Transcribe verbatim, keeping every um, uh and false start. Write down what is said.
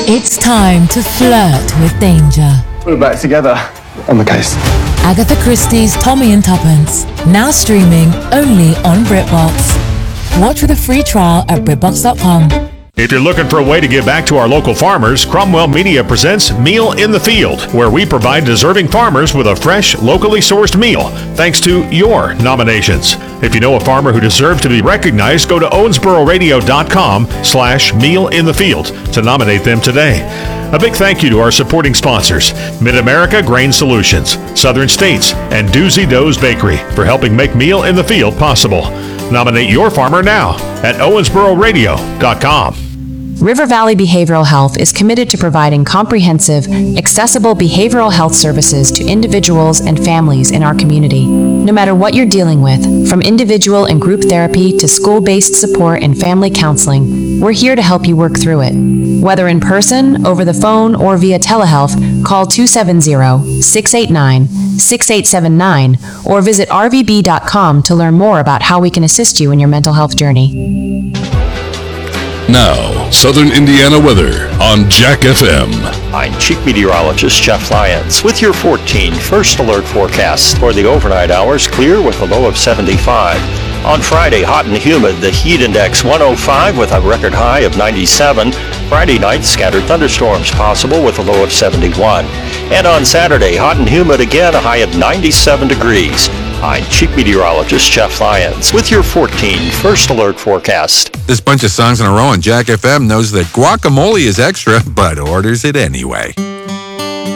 It's time to flirt with danger. We're back together on the case. Agatha Christie's Tommy and Tuppence, now streaming only on BritBox. Watch with a free trial at BritBox dot com. If you're looking for a way to give back to our local farmers, Cromwell Media presents Meal in the Field, where we provide deserving farmers with a fresh, locally sourced meal, thanks to your nominations. If you know a farmer who deserves to be recognized, go to owensboro radio dot com slash meal in the field to nominate them today. A big thank you to our supporting sponsors, Mid-America Grain Solutions, Southern States, and Doozy Doe's Bakery for helping make Meal in the Field possible. Nominate your farmer now at owensboro radio dot com. River Valley Behavioral Health is committed to providing comprehensive, accessible behavioral health services to individuals and families in our community. No matter what you're dealing with, from individual and group therapy to school-based support and family counseling, we're here to help you work through it. Whether in person, over the phone, or via telehealth, call two seven zero, six eight nine, six eight seven nine or visit r v b dot com to learn more about how we can assist you in your mental health journey. Now, Southern Indiana weather on Jack F M. I'm Chief Meteorologist Jeff Lyons with your fourteen First Alert forecast. For the overnight hours, clear with a low of seventy-five. On Friday, hot and humid, the heat index one oh five with a record high of ninety-seven. Friday night, scattered thunderstorms possible with a low of seventy-one. And on Saturday, hot and humid again, a high of ninety-seven degrees. I'm Chief Meteorologist Jeff Lyons with your fourteen First Alert forecast. This bunch of songs in a row on Jack F M knows that guacamole is extra, but orders it anyway.